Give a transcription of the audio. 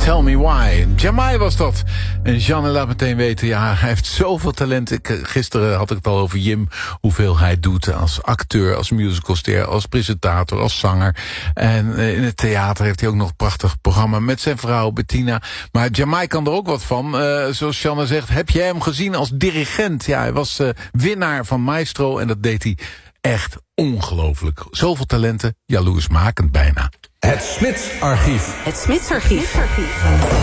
Tell Me Why. Jamai was dat. En Jeanne laat meteen weten, ja, hij heeft zoveel talent. Gisteren had ik het al over Jim, hoeveel hij doet als acteur, als musicalster, als presentator, als zanger. En in het theater heeft hij ook nog een prachtig programma met zijn vrouw Bettina. Maar Jamai kan er ook wat van. Zoals Jeanne zegt, heb jij hem gezien als dirigent? Ja, hij was winnaar van Maestro en dat deed hij echt ongelooflijk. Zoveel talenten, jaloersmakend bijna. Het Smits Archief. Het Smits Archief.